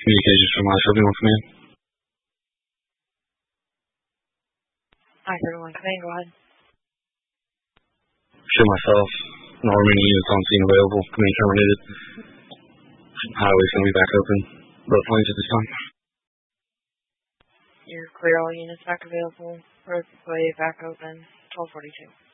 Communications from I-71 Command. I-71 Command, go ahead. Show myself. No remaining units on scene available. Command terminated. Highway's going to be back open. Both lanes at this time. You're clear, all units back available. Roadway back open. 1242.